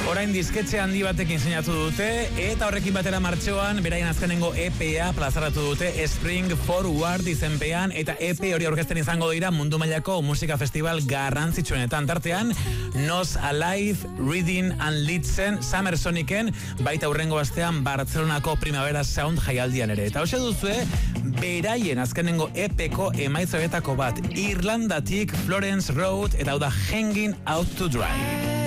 Orain disketxe handi batekin sinatu dute, eta horrekin batera martxoan, beraien azkenengo EPA plazaratu dute Spring Forward izenpean, eta EP hori aurkezten izango dira mundu mailako musika festival garrantzitsuenetan. Tartean, Nos Alive, Reading and Litzen, Summer Sonicen, baita hurrengo astean Bartzelonako Primavera Sound jaialdian ere. Eta hoxe duzue, beraien azkenengo EPko emaitzoetako bat, Irlandatik Florence Road, eta hau da Hanging Out to Dry.